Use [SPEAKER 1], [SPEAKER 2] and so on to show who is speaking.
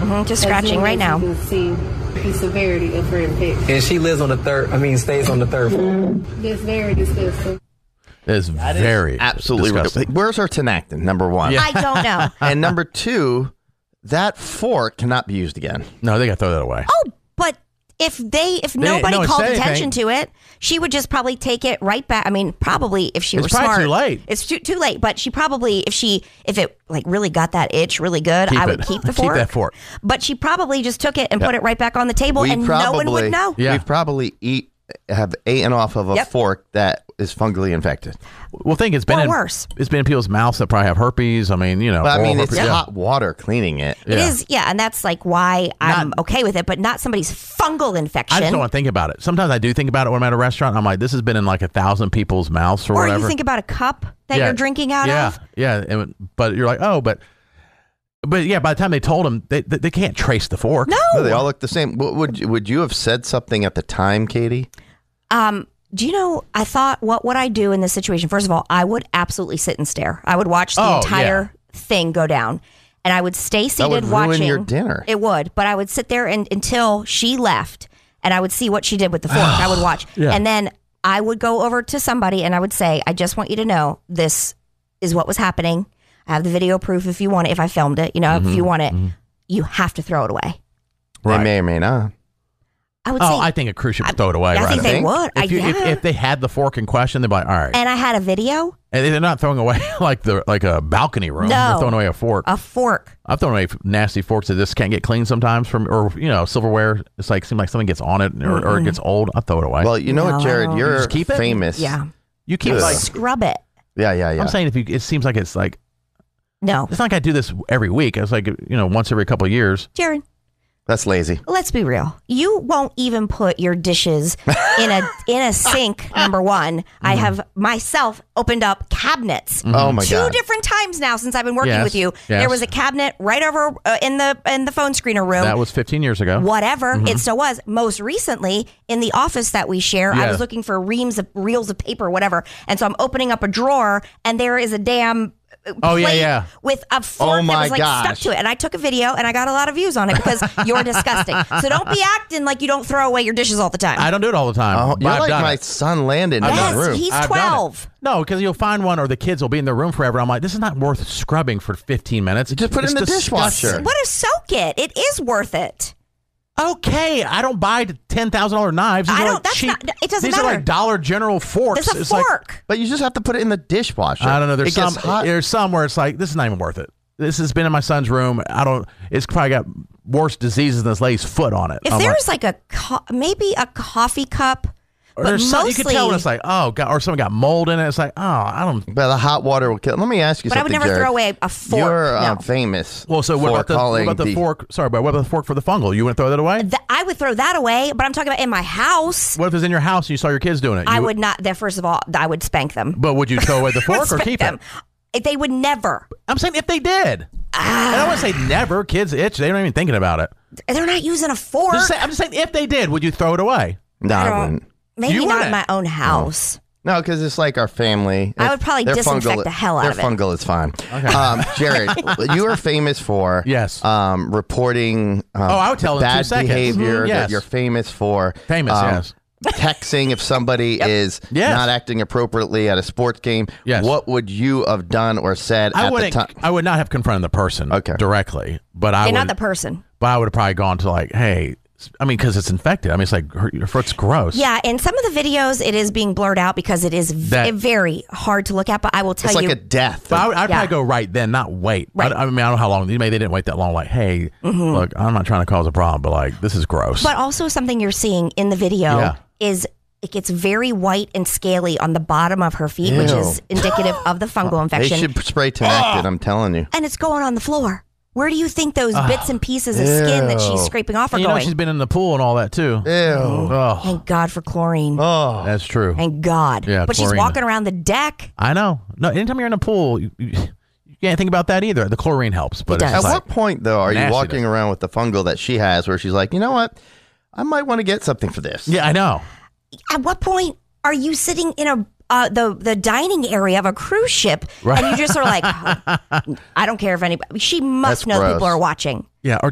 [SPEAKER 1] Just scratching right now.
[SPEAKER 2] You can see the severity of her infection.
[SPEAKER 3] And she lives on the stays on the third floor.
[SPEAKER 2] That's very disgusting.
[SPEAKER 4] It's very
[SPEAKER 5] absolutely
[SPEAKER 4] disgusting.
[SPEAKER 5] Where's her tenactin? Number one.
[SPEAKER 1] I don't know.
[SPEAKER 5] And number two, that fork cannot be used again.
[SPEAKER 4] No, they got to throw that away.
[SPEAKER 1] Oh, but if nobody called attention to it, she would just probably take it right back. I mean, probably if she were smart.
[SPEAKER 4] It's probably too late.
[SPEAKER 1] It's too late. But she probably, if it like really got that itch really good, I would keep the fork.
[SPEAKER 4] Keep that fork.
[SPEAKER 1] But she probably just took it and put it right back on the table, and no one would know.
[SPEAKER 5] We probably have eaten off of a fork that is fungally infected.
[SPEAKER 4] Well, it's been worse. It's been in people's mouths that probably have herpes. I mean,
[SPEAKER 5] it's hot water cleaning it.
[SPEAKER 1] It is, and that's like why I'm okay with it, but not somebody's fungal infection.
[SPEAKER 4] I just don't want to think about it. Sometimes I do think about it when I'm at a restaurant. I'm like, this has been in like 1,000 people's mouths or whatever.
[SPEAKER 1] Or you think about a cup that you're drinking out of.
[SPEAKER 4] Yeah, but you're like, oh, but yeah, by the time they told them, they can't trace the fork.
[SPEAKER 1] No,
[SPEAKER 5] they all look the same. Would you have said something at the time, Katie?
[SPEAKER 1] Do you know, I thought, what would I do in this situation? First of all, I would absolutely sit and stare. I would watch the entire thing go down. And I would stay seated watching.
[SPEAKER 5] Ruin your dinner.
[SPEAKER 1] It would. But I would sit there until she left. And I would see what she did with the fork. I would watch. And then I would go over to somebody and I would say, I just want you to know this is what was happening. I have the video proof if you want it, if I filmed it. If you want it, you have to throw it away.
[SPEAKER 5] Right. They may or may not.
[SPEAKER 1] I would say,
[SPEAKER 4] I think a cruise ship would throw it away.
[SPEAKER 1] I think they would.
[SPEAKER 4] If they had the fork in question, they'd be like, all right.
[SPEAKER 1] And I had a video.
[SPEAKER 4] And they're not throwing away like a balcony room.
[SPEAKER 1] No.
[SPEAKER 4] They're throwing away a fork.
[SPEAKER 1] A fork.
[SPEAKER 4] I've thrown away nasty forks that just can't get clean sometimes or silverware. It's like seems like something gets on it or it gets old. I throw it away.
[SPEAKER 5] Well, you know what, Jared, you're
[SPEAKER 4] just keep it?
[SPEAKER 5] famous.
[SPEAKER 1] Yeah.
[SPEAKER 4] You keep it.
[SPEAKER 1] Scrub it.
[SPEAKER 5] Yeah.
[SPEAKER 4] I'm saying it seems like it's like.
[SPEAKER 1] No.
[SPEAKER 4] It's not like I do this every week. It's like, once every couple of years.
[SPEAKER 1] Jared.
[SPEAKER 5] That's lazy.
[SPEAKER 1] Let's be real. You won't even put your dishes in a sink, number one. I have myself opened up cabinets.
[SPEAKER 5] Oh my God.
[SPEAKER 1] 2 different times now since I've been working with you.
[SPEAKER 4] Yes.
[SPEAKER 1] There was a cabinet right over in the phone screener room.
[SPEAKER 4] That was 15 years ago.
[SPEAKER 1] Whatever. It still was. Most recently, in the office that we share, I was looking for reels of paper, whatever. And so I'm opening up a drawer and there is a damn plate with a fork that was stuck to it. And I took a video and I got a lot of views on it because you're disgusting. So don't be acting like you don't throw away your dishes all the time.
[SPEAKER 4] I don't do it all the time.
[SPEAKER 5] Oh, you're like my son Landon in his room.
[SPEAKER 1] He's 12.
[SPEAKER 4] No, because you'll find one or the kids will be in their room forever. I'm like, this is not worth scrubbing for 15 minutes.
[SPEAKER 5] Just put it in the dishwasher.
[SPEAKER 1] What is soak it? It is worth it.
[SPEAKER 4] Okay, I don't buy $10,000 knives. These
[SPEAKER 1] it doesn't
[SPEAKER 4] matter.
[SPEAKER 1] matter.
[SPEAKER 4] Are like Dollar General forks.
[SPEAKER 1] There's a fork.
[SPEAKER 5] But you just have to put it in the dishwasher.
[SPEAKER 4] I don't know. There's some where it's like, this is not even worth it. This has been in my son's room. It's probably got worse diseases than this lady's foot on it.
[SPEAKER 1] If there's like maybe a coffee cup. But mostly,
[SPEAKER 4] you can tell when it's like, oh, God, or something got mold in it. It's like, oh, I don't.
[SPEAKER 5] But the hot water will kill. Let me ask you something,
[SPEAKER 1] But I would never
[SPEAKER 5] Jared.
[SPEAKER 1] throw away a fork.
[SPEAKER 5] You're famous.
[SPEAKER 4] Well, so what about the fork? Sorry, but what about the fork for the fungal? You wouldn't throw that away?
[SPEAKER 1] I would throw that away, but I'm talking about in my house.
[SPEAKER 4] What if it's in your house and you saw your kids doing it?
[SPEAKER 1] I would not. First of all, I would spank them.
[SPEAKER 4] But would you throw away the fork or keep it?
[SPEAKER 1] They would never.
[SPEAKER 4] I'm saying if they did. I don't want to say never. Kids itch. They're not even thinking about it.
[SPEAKER 1] They're not using a fork.
[SPEAKER 4] I'm just saying if they did, would you throw it away?
[SPEAKER 5] No, I wouldn't.
[SPEAKER 1] Maybe not in my own house.
[SPEAKER 5] No, because it's like our family.
[SPEAKER 1] I would probably disinfect the hell out of it.
[SPEAKER 5] Their fungal is fine. Okay. Jared, you are famous for reporting
[SPEAKER 4] I would tell
[SPEAKER 5] bad
[SPEAKER 4] in 2 seconds.
[SPEAKER 5] behavior that you're famous for.
[SPEAKER 4] Yes.
[SPEAKER 5] Texting if somebody is not acting appropriately at a sports game.
[SPEAKER 4] Yes.
[SPEAKER 5] What would you have done or said at the time?
[SPEAKER 4] I would not have confronted the person directly. But I would.
[SPEAKER 1] Not the person.
[SPEAKER 4] But I would have probably gone to like, hey, I mean, because it's infected. I mean, it's like your foot's gross.
[SPEAKER 1] Yeah, in some of the videos, it is being blurred out because it is very hard to look at. But I will tell you,
[SPEAKER 5] it's like a death.
[SPEAKER 4] But I'd probably go right then, not wait.
[SPEAKER 1] Right.
[SPEAKER 4] I mean, I don't know how long. Maybe they didn't wait that long. Like, hey, look, I'm not trying to cause a problem, but like, this is gross.
[SPEAKER 1] But also, something you're seeing in the video is it gets very white and scaly on the bottom of her feet, which is indicative of the fungal infection.
[SPEAKER 5] They should spray Tinactin, I'm telling you.
[SPEAKER 1] And it's going on the floor. Where do you think those bits and pieces of skin that she's scraping off are going?
[SPEAKER 4] You know she's been in the pool and all that too.
[SPEAKER 5] Ew.
[SPEAKER 4] Oh.
[SPEAKER 1] Thank God for chlorine.
[SPEAKER 5] Oh,
[SPEAKER 4] that's true.
[SPEAKER 1] Thank God.
[SPEAKER 4] Yeah,
[SPEAKER 1] but
[SPEAKER 4] chlorine.
[SPEAKER 1] She's walking around the deck.
[SPEAKER 4] I know. No, anytime you're in a pool, you can't think about that either. The chlorine helps. But
[SPEAKER 1] It does.
[SPEAKER 5] At what point, though, are you walking around with the fungal that she has where she's like, you know what? I might want to get something for this.
[SPEAKER 4] Yeah, I know.
[SPEAKER 1] At what point are you sitting in the dining area of a cruise ship and you just are like, I don't care if anybody. She must know people are watching.
[SPEAKER 4] Yeah, or